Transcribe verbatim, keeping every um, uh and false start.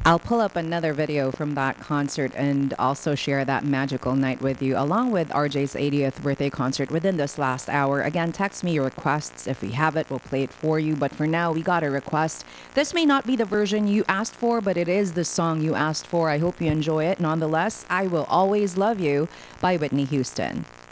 I'll pull up another video from that concert and also share that magical night with you, along with R J's eightieth birthday concert within this last hour. Again, text me your requests. If we have it, we'll play it for you. But for now, we got a request. This may not be the version you asked for, but it is the song you asked for. I hope you enjoy it. Nonetheless, I Will Always Love You by Whitney Houston.